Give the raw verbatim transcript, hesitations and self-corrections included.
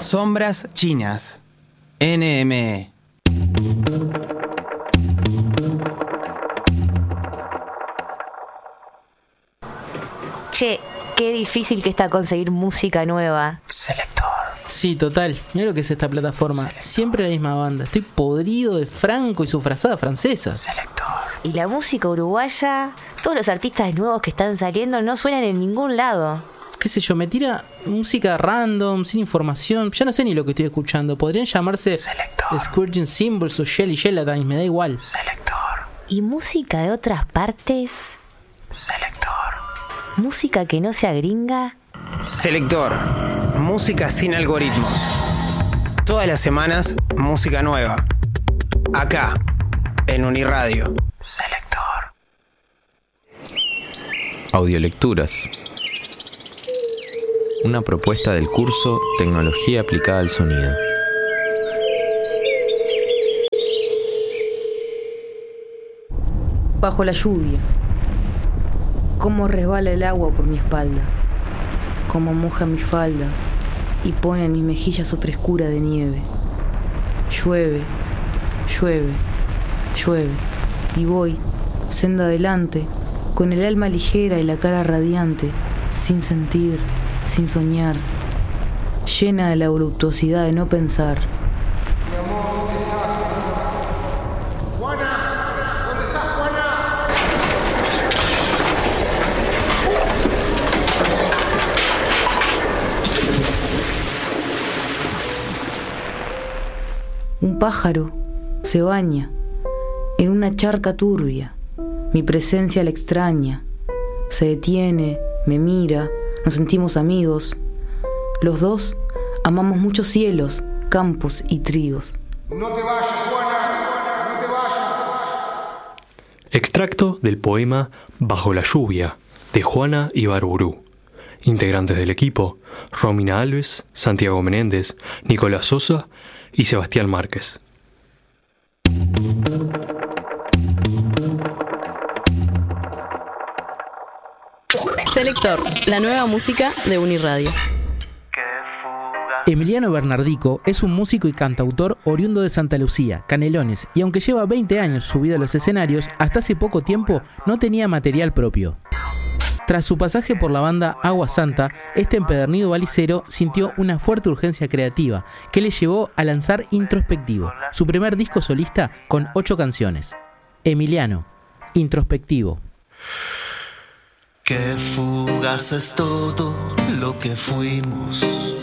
Sombras chinas. N M E. Che, qué difícil que está conseguir música nueva. Selector. Sí, total. Mira lo que es esta plataforma. Selector. Siempre la misma banda. Estoy podrido de Franco y su frazada francesa. Selector. Y la música uruguaya, todos los artistas nuevos que están saliendo no suenan en ningún lado. Qué sé yo, me tira música random, sin información. Ya no sé ni lo que estoy escuchando. Podrían llamarse Selector. Scourging Symbols o Shelly Gelatines, me da igual. Selector. ¿Y música de otras partes? Selector. ¿Música que no sea gringa? Selector. Música sin algoritmos. Todas las semanas, música nueva. Acá, en Uniradio. Selector. Audiolecturas. Una propuesta del curso Tecnología aplicada al sonido. Bajo la lluvia. Cómo resbala el agua por mi espalda. Cómo moja mi falda y pone en mis mejillas su frescura de nieve. Llueve, llueve, llueve. Y voy, senda adelante, con el alma ligera y la cara radiante, sin sentir, sin soñar, llena de la voluptuosidad de no pensar. Mi amor, ¿dónde estás? Juana, ¿dónde estás, Juana? Un pájaro se baña en una charca turbia. Mi presencia la extraña. Se detiene, me mira. Nos sentimos amigos. Los dos amamos muchos cielos, campos y trigos. No te vayas, Juana, no te vayas. Extracto del poema Bajo la lluvia, de Juana Ibarburú. Integrantes del equipo: Romina Alves, Santiago Menéndez, Nicolás Sosa y Sebastián Márquez. Selector, la nueva música de Uniradio. Emiliano Bernardico es un músico y cantautor oriundo de Santa Lucía, Canelones, y aunque lleva veinte años subido a los escenarios, hasta hace poco tiempo no tenía material propio. Tras su pasaje por la banda Agua Santa, este empedernido balicero sintió una fuerte urgencia creativa que le llevó a lanzar Introspectivo, su primer disco solista con ocho canciones. Emiliano, Introspectivo. Qué fugaz es todo lo que fuimos.